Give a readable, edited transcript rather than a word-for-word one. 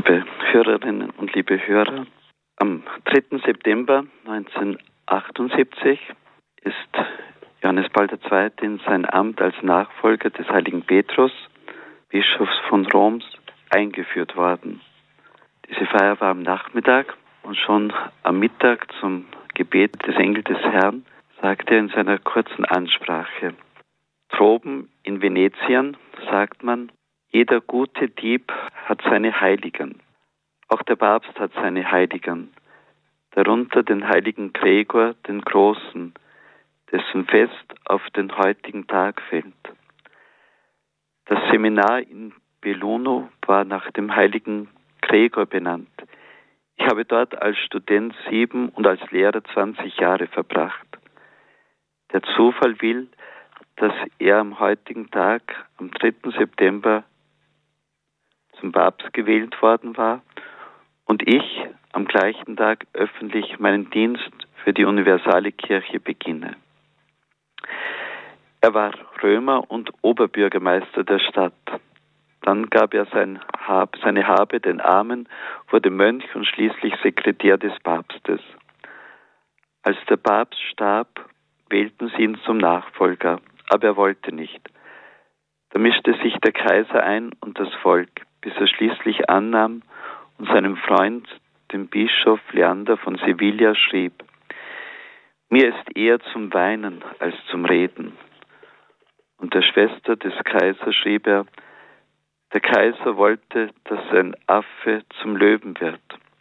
Liebe Hörerinnen und liebe Hörer, am 3. September 1978 ist Johannes Paul II. In sein Amt als Nachfolger des heiligen Petrus, Bischofs von Roms, eingeführt worden. Diese Feier war am Nachmittag und schon am Mittag zum Gebet des Engels des Herrn sagte er in seiner kurzen Ansprache: Droben in Venetien sagt man, jeder gute Dieb hat seine Heiligen. Auch der Papst hat seine Heiligen, darunter den heiligen Gregor, den Großen, dessen Fest auf den heutigen Tag fällt. Das Seminar in Belluno war nach dem heiligen Gregor benannt. Ich habe dort als Student 7 und als Lehrer 20 Jahre verbracht. Der Zufall will, dass er am heutigen Tag, am 3. September, zum Papst gewählt worden war und ich am gleichen Tag öffentlich meinen Dienst für die universale Kirche beginne. Er war Römer und Oberbürgermeister der Stadt. Dann gab er seine Habe den Armen, wurde Mönch und schließlich Sekretär des Papstes. Als der Papst starb, wählten sie ihn zum Nachfolger, aber er wollte nicht. Da mischte sich der Kaiser ein und das Volk, bis er schließlich annahm und seinem Freund, dem Bischof Leander von Sevilla, schrieb: Mir ist eher zum Weinen als zum Reden. Und der Schwester des Kaisers schrieb er: Der Kaiser wollte, dass ein Affe zum Löwen wird.